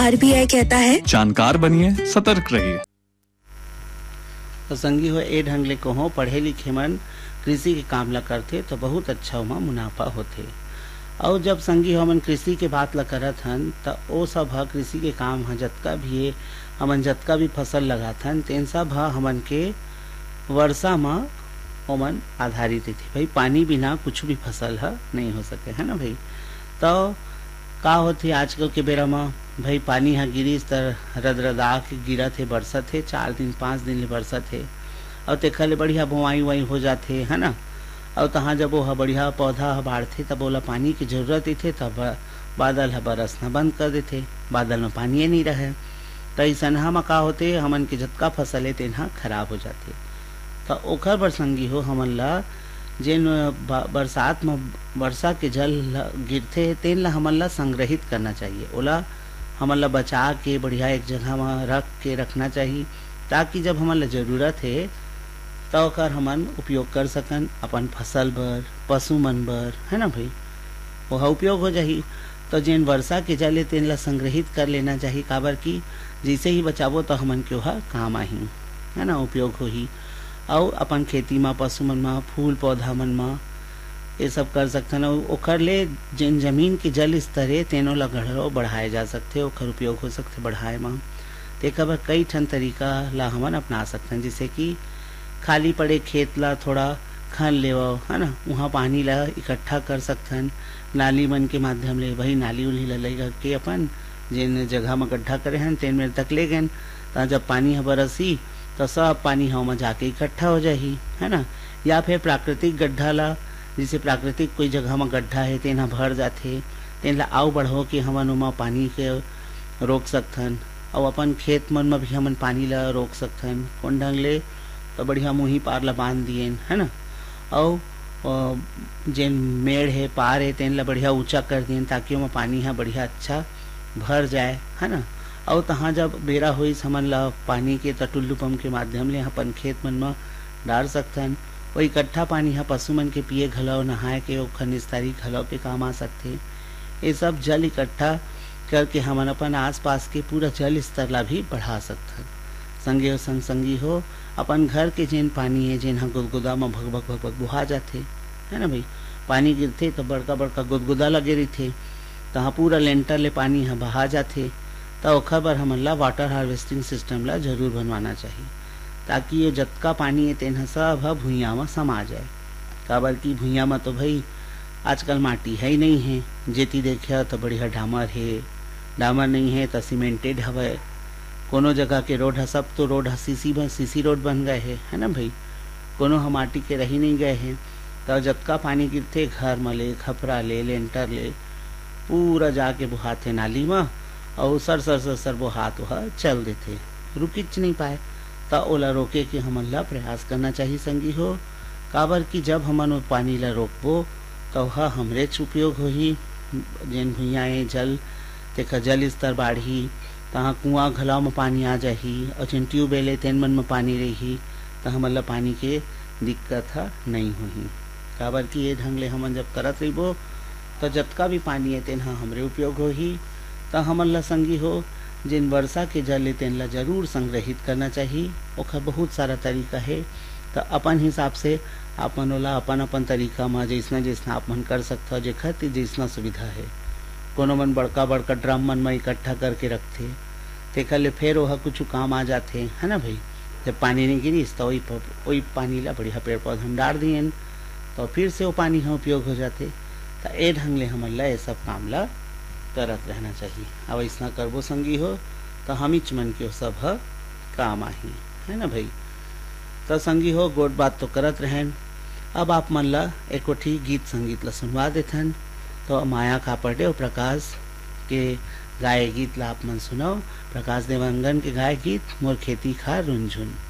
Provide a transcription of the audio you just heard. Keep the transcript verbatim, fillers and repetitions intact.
RBI कहता है, जानकार बनिए, सतर्क रहिए। तो संगी हो ए ढंग ले कहो पढ़े लिखे मन कृषि के काम ला करथे तो बहुत अच्छा ओमा मुनाफा होथे। और जब संगी हो हमन कृषि के बात ला करत हन त ओ सब ह कृषि के काम ह जतका भी है हमन जतका भी फसल लगाथन तेन सब ह हमन के वर्षा म ओमन आधारित थे। भाई पानी बिना कुछ भी फसल ह नहीं हो सके, है ना भाई। तो का होथे आजकल के बेरा में भाई पानी ह गिरिस त रदरदा के गिरत हे, बरसत हे, चार दिन पाँच दिन ले बरसत हे और तेखर ले बढ़िया बोआई वाई हो जाथे, है ना। और तहाँ जब वो बढ़िया पौधा ह बाढ़थे तब ओला पानी की जरूरत थे तब बादल ह बरसना बंद कर देथे, बादल में पानी नहीं रहे तो ऐसनहा में का होते हमन के जतका फसल है तेन ह खराब हो जाथे। तो ओखर बर संगी हो हमन ला जेन बरसात में वर्षा के जल गिरथे तेन ला हमन ला संग्रहित करना चाहिए, ओला हमन ला बचा के बढ़िया एक जगह में रख के रखना चाहिए ताकि जब हमन ला जरूरत है तो ओकर हमन उपयोग कर सकन अपन फसल बर, पशु मन बर, है ना भाई, वह उपयोग हो जाही। तो जेन वर्षा के जल है तेन ला संग्रहित कर लेना चाहिए, काबर की जैसे ही बचाबो तो हमन के वह काम आही, है ना, उपयोग होही। और अपन खेती में पशु मन में फूल पौधा मन में ये सब कर सकथन। ओकर ले जेन जमीन के जल स्तर है तेनो ला घड़ो बढ़ाए जा सकथे, ओकर उपयोग हो सकथे बढ़ाए में। तेकर बर कई ठन तरीका ला हमन अपना सकथन, जैसे कि खाली पड़े खेत ला थोड़ा खन लेवो, है ना, वहाँ पानी ला इकट्ठा कर सकथन नाली मन के माध्यम ले। वही नाली उली ला लगा के अपन जेन जगह में गड्ढा करे हन तेन में तक ले गए तो जब पानी ह बरसी तो सब पानी हवा में जाके इकट्ठा हो जाही, है ना। या फिर प्राकृतिक गड्ढा ला, जैसे प्राकृतिक कोई जगह में गड्ढा है तेन भर जाथे तेन ला आउ बढ़ो के हमन ओमा पानी के रोक सकथन। और अपन खेत मन में भी हमन पानी ला रोक सकथन कौन ढंग ले, तो बढ़िया मुही पार ला बांध दिएन, है ना। और जेन मेड़ है पार है तेन ला बढ़िया ऊंचा कर दिएन ताकि ओमा पानी हा बढ़िया अच्छा भर जाए, है ना। और तहाँ जब बेरा हुई हमन ला पानी के टुल्लू पंप के माध्यम ले अपन खेत मन में डाल सकथन। वो इकट्ठा पानी है पशु मन के पिए घलो, नहाए के, ओखर निस्तारी घलो के काम आ सकथे। ये सब जल इकट्ठा करके हमन अपन आसपास के पूरा जल स्तर ला भी बढ़ा सकथन। संगे संग संगी हो अपन घर के जेन पानी है जेन ह गुदगुदा में भग भग भग भग बुहा जाथे, है ना भाई। पानी गिरथे तो बड़का बड़का गुदगुदा लगे रहीथे, तहाँ पूरा लेंटर ले पानी ह बहा जाथे। तो ओखर बर हमन ला वाटर हार्वेस्टिंग सिस्टम ला जरूर बनवाना चाहिए ताकि ये जतका पानी है तेन सब ह भुइयाँ में समा जाए। काबर की भुइयाँ में तो भाई आजकल माटी है ही नहीं है, जेती देखिया तो बढ़िया डामर है, डामर नहीं है तो सीमेंटेड हवे, कोनो जगह के रोड है सब तो रोड सीसी बन सीसी रोड बन गए है, है ना भाई, कोनो हम माटी के रही नहीं गए हैं। तो जतका पानी गिरथे घर में ले, खपरा ले, लेंटर ले, पूरा जाके बुहाथे नाली में और सर सर सर सर वो हाथ वह चल देते, रुकिच नहीं पाए। तो ओला रोके के हमन ला प्रयास करना चाहिए संगी हो, काबर की जब हमन वो पानी ला रोकबो तो वह हमरे उपयोग होही। जेन भुइयाँ जल तेखर जल स्तर बाढ़ी, तहाँ कुआं घलाव में पानी आ जाही और जेन ट्यूबवेल है तेन मन में पानी रही तो हमन ला पानी के दिक्कत ह नहीं होही। काबर की ये ढंग ले हमन जब करत रहिबो तो जतका भी पानी है तेन हमरे उपयोग होही। तो हमन ला संगी हो जिन वर्षा के जल है तेन ला जरूर संग्रहित करना चाहिए। ओखर बहुत सारा तरीका है, तो अपन हिसाब से आपन ओला अपन अपन तरीका में जैसना जैसना आप मन कर सकते हो, जेखर ते जैसना सुविधा है। कोनो मन बड़का बड़का ड्रम मन में इकट्ठा करके रखथे, तेखर ले फिर वह कुछ काम आ जाथे, है ना भाई। जब पानी नहीं गिरिस तो वही वही पानी ला बढ़िया पेड़ पौधा हम डाल दिए तो फिर से वो पानी हम उपयोग हो जाते। तो ए ढंग ले हमन ला ये सब काम ला करत रहना चाहिए। अब ऐसा करबो संगी हो तो हमीच मन के सब ह काम आही, है ना भाई। तो संगी हो गोट बात तो करत रहें। अब आप मन ला एको ठी गीत संगीत ला सुनवा देथन। तो माया कापड़े और प्रकाश के गाये गीत ला आप मन सुनाओ। प्रकाश देवांगन के गाये गीत मोर खेती खा रुंझुन।